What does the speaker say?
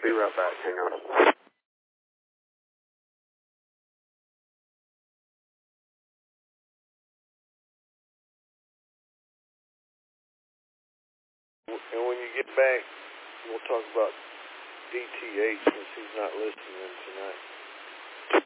Be right back. Hang on. And when you get back, we'll talk about DTH since he's not listening tonight.